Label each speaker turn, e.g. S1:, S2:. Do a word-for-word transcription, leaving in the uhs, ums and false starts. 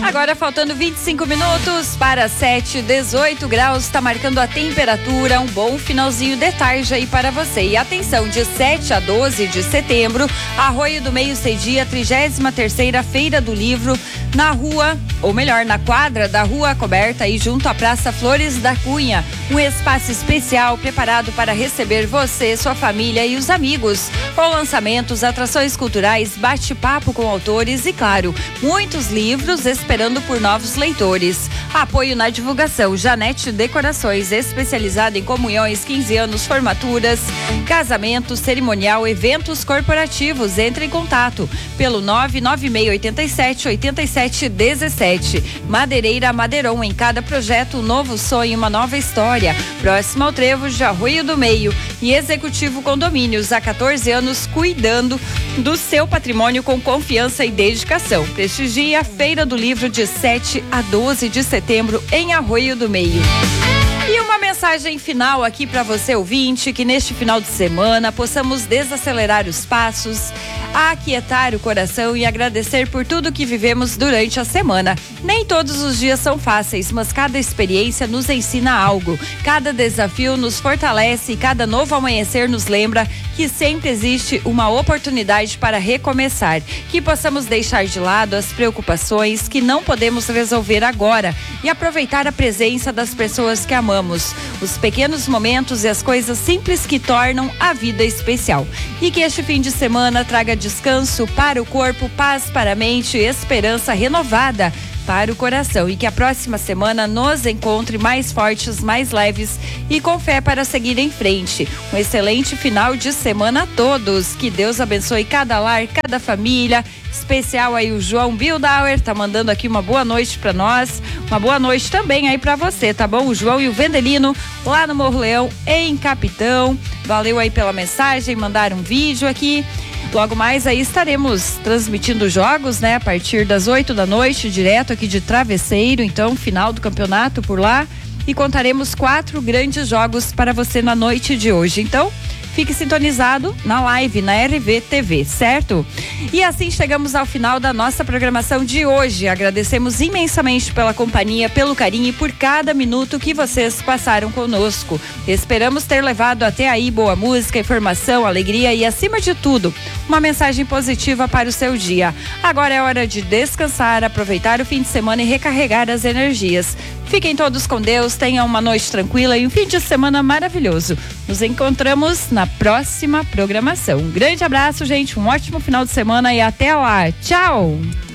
S1: Agora faltando vinte e cinco minutos para sete, dezoito graus, está marcando a temperatura, um bom finalzinho de tarde aí para você. E atenção, de sete a doze de setembro, Arroio do Meio cedia a trigésima terceira Feira do Livro na rua, ou melhor, na quadra da Rua Coberta e junto à Praça Flores da Cunha. Um espaço especial preparado para receber você, sua família e os amigos. Com lançamentos, atrações culturais, bate-papo com autores e, claro, muitos livros esperando por novos leitores. Apoio na divulgação, Janete Decorações, especializada em comunhões, quinze anos, formaturas, casamentos, cerimonial, eventos corporativos. Entre em contato pelo nove nove seis oito sete, oito sete um sete. Madeireira Madeiron, em cada projeto um novo sonho, uma nova história. Próximo ao Trevo de Arroio do Meio. E Executivo Condomínios, há quatorze anos cuidando do seu patrimônio com confiança e dedicação. Prestigie a Feira do Livro de sete a doze de setembro em Arroio do Meio. E uma mensagem final aqui para você, ouvinte, que neste final de semana possamos desacelerar os passos, aquietar o coração e agradecer por tudo que vivemos durante a semana. Nem todos os dias são fáceis, mas cada experiência nos ensina algo. Cada desafio nos fortalece e cada novo amanhecer nos lembra que sempre existe uma oportunidade para recomeçar. Que possamos deixar de lado as preocupações que não podemos resolver agora e aproveitar a presença das pessoas que amamos. Os pequenos momentos e as coisas simples que tornam a vida especial. E que este fim de semana traga descanso para o corpo, paz para a mente, esperança renovada para o coração. E que a próxima semana nos encontre mais fortes, mais leves e com fé para seguir em frente. Um excelente final de semana a todos. Que Deus abençoe cada lar, cada família. Especial aí o João Bildauer, tá mandando aqui uma boa noite pra nós. Uma boa noite também aí pra você, tá bom? O João e o Vendelino lá no Morro Leão, em Capitão. Valeu aí pela mensagem, mandaram um vídeo aqui. Logo mais aí estaremos transmitindo jogos, né? A partir das oito da noite, direto aqui de Travesseiro, então, final do campeonato por lá. E contaremos quatro grandes jogos para você na noite de hoje. Então, fique sintonizado na live, na R V T V, certo? E assim chegamos ao final da nossa programação de hoje. Agradecemos imensamente pela companhia, pelo carinho e por cada minuto que vocês passaram conosco. Esperamos ter levado até aí boa música, informação, alegria e, acima de tudo, uma mensagem positiva para o seu dia. Agora é hora de descansar, aproveitar o fim de semana e recarregar as energias. Fiquem todos com Deus, tenham uma noite tranquila e um fim de semana maravilhoso. Nos encontramos na próxima programação. Um grande abraço, gente, um ótimo final de semana e até lá. Tchau!